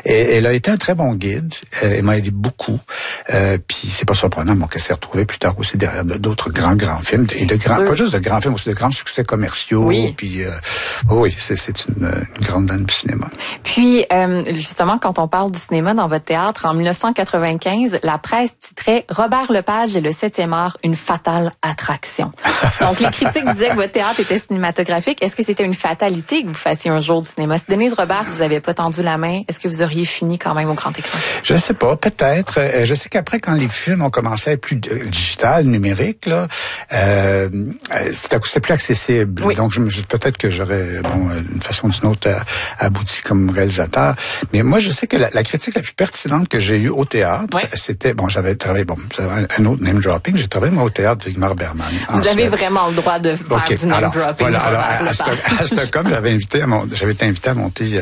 Et elle a été un très bon guide. Elle m'a aidé beaucoup. Puis c'est pas surprenant, moi, qu'elle s'est retrouvée plus tard aussi derrière d'autres grands films. Et pas juste de grands films, aussi de grands succès commerciaux. Oui. Puis oui, c'est une grande dame du cinéma. Puis justement, quand on parle du cinéma dans votre théâtre, en 1995, la presse titrait « Robert Lepage et le 7e art, une fatale attraction ». Donc les critiques disaient que votre théâtre était cinématographique. Est-ce que c'était une fatalité que vous fassiez un jour du cinéma? Si Denise Robert vous avait pas tendu la main, est-ce que vous auriez fini quand même au grand écran? Je sais pas, peut-être. Je sais qu'après, quand les films ont commencé à être plus digital, numérique, là, c'était plus accessible. Oui. Donc, peut-être que j'aurais, d'une façon ou d'une autre, abouti comme réalisateur. Mais moi, je sais que la critique la plus pertinente que j'ai eue au théâtre, c'était, j'avais travaillé, un autre name dropping, j'ai travaillé, moi, au théâtre de Ingmar Bergman. Vous avez vraiment le droit de faire du name dropping. Voilà, à Stockholm, j'avais été invité à monter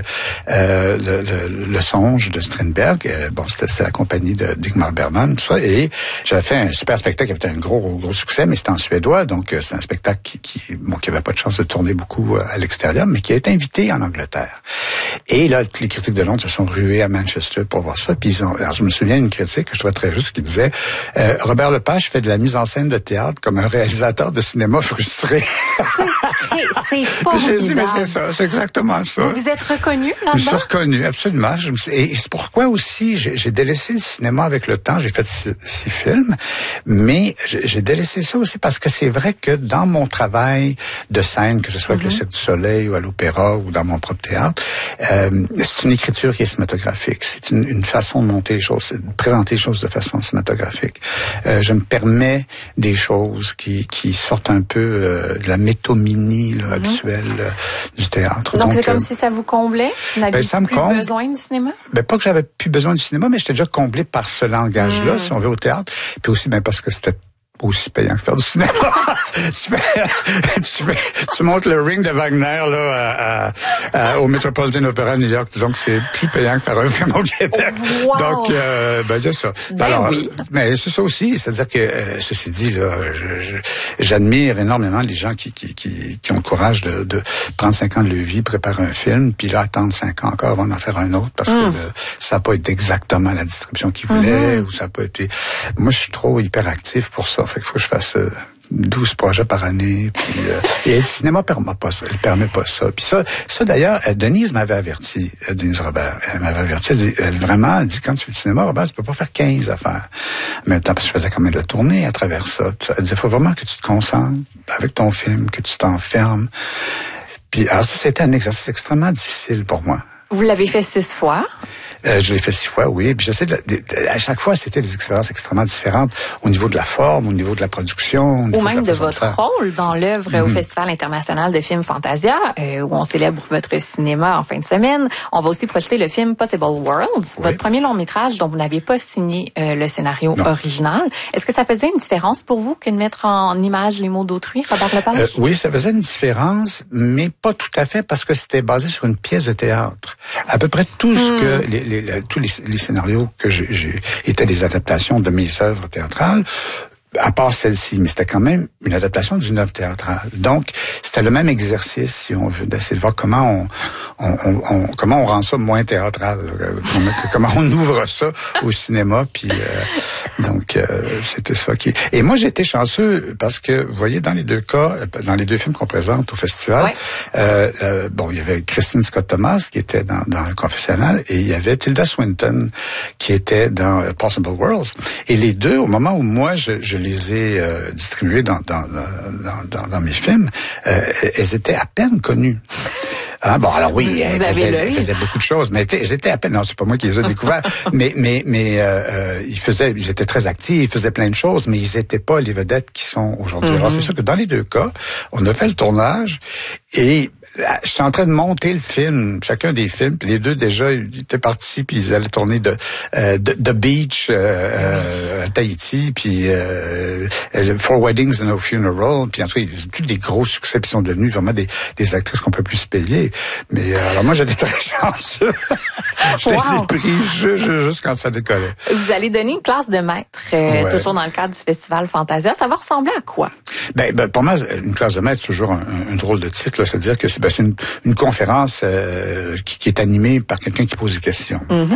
le Songe de Strindberg. C'était la compagnie d'Ingmar Bergman, tout ça, et j'avais fait un super spectacle qui avait été un gros succès, mais c'était en suédois, donc c'est un spectacle qui avait pas de chance de tourner beaucoup à l'extérieur, mais qui a été invité en Angleterre. Et là, les critiques de Londres se sont rués à Manchester pour voir ça. Puis alors je me souviens d'une critique que je trouvais très juste qui disait Robert Lepage fait de la mise en scène de théâtre comme un réalisateur de cinéma frustré. C'est pas J'ai dit, mais c'est ça, c'est exactement ça. Vous vous êtes reconnu là-dedans? Je me suis reconnu, absolument. Et c'est pourquoi aussi j'ai délaissé le cinéma avec le temps. J'ai fait 6 films, mais j'ai délaissé ça aussi parce que c'est vrai que dans mon travail de scène, que ce soit avec le Cirque du Soleil ou à l'Opéra ou dans mon propre théâtre, c'est une écriture qui est cinématographique. C'est une façon de monter les choses, de présenter les choses de façon cinématographique. Je me permets des choses qui sortent un peu de la métominie habituelle du théâtre. Donc c'est comme si ça vous comblait? Vous n'aviez plus besoin du cinéma? Pas que j'avais plus besoin du cinéma, mais j'étais déjà comblé par ce langage-là, si on veut, au théâtre. Puis aussi, parce que c'était aussi payant que faire du cinéma. tu montes le Ring de Wagner là au Metropolitan Opera à New York, disons que c'est plus payant que faire un film au Québec. Wow. Donc c'est ça. Alors, oui. Mais c'est ça aussi, c'est-à-dire que ceci dit là, j'admire énormément les gens qui ont le courage de prendre 5 ans de leur vie, préparer un film, puis là attendre 5 ans encore avant d'en faire un autre parce que ça n'a pas été exactement la distribution qu'ils voulaient ou ça n'a pas été. Moi, je suis trop hyperactif pour ça. Fait qu'il faut que je fasse 12 projets par année. Puis, et le cinéma permet pas ça. Il permet pas ça. Puis ça d'ailleurs, Denise m'avait averti, Denise Robert. Elle m'avait averti. Elle dit, quand tu fais du cinéma, Robert, tu peux pas faire 15 affaires. En même temps, parce que je faisais quand même de la tournée à travers ça. Elle disait, faut vraiment que tu te concentres avec ton film, que tu t'enfermes. Puis, alors ça, c'était un exercice extrêmement difficile pour moi. Vous l'avez fait 6 fois? Je l'ai fait 6 fois, oui. Puis j'essaie à chaque fois, c'était des expériences extrêmement différentes au niveau de la forme, au niveau de la production. Ou même de votre rôle dans l'œuvre au Festival international de films Fantasia, où on célèbre votre cinéma en fin de semaine. On va aussi projeter le film Possible Worlds, votre premier long métrage dont vous n'aviez pas signé le scénario original. Est-ce que ça faisait une différence pour vous que de mettre en image les mots d'autrui, Robert Lepage? Oui, ça faisait une différence, mais pas tout à fait parce que c'était basé sur une pièce de théâtre. À peu près tout ce que tous les scénarios que j'ai étaient des adaptations de mes œuvres théâtrales, à part celle-ci, mais c'était quand même une adaptation d'une œuvre théâtrale. Donc, c'était le même exercice, si on veut, d'essayer de voir comment on rend ça moins théâtral, comment on ouvre ça au cinéma, puis c'était ça qui... Et moi, j'ai été chanceux parce que, vous voyez, dans les 2 cas, dans les 2 films qu'on présente au festival, il y avait Christine Scott Thomas qui était dans Le Confessionnal et il y avait Tilda Swinton qui était dans Possible Worlds. Et les 2, au moment où moi, je les ai distribués dans mes films, elles étaient à peine connues. Alors oui, elles faisaient beaucoup de choses, mais elles étaient à peine. Non, c'est pas moi qui les ai découverts, mais ils étaient très actifs, ils faisaient plein de choses, mais ils étaient pas les vedettes qui sont aujourd'hui. Alors c'est sûr que dans les 2 cas, on a fait le tournage et je suis en train de monter le film, chacun des films. Puis les 2 déjà, ils étaient partis, puis ils allaient tourner de Beach à Tahiti, puis Four Weddings and a Funeral. Puis en tout cas, ils ont tous des gros succès, puis sont devenus vraiment des actrices qu'on peut plus se payer. Mais alors moi, j'étais très chanceux. Je les ai pris juste quand ça décollait. Vous allez donner une classe de maître, toujours dans le cadre du Festival Fantasia. Ça va ressembler à quoi? Pour moi, une classe de maître, c'est toujours un drôle de titre. C'est-à-dire que c'est une conférence qui est animée par quelqu'un qui pose des questions.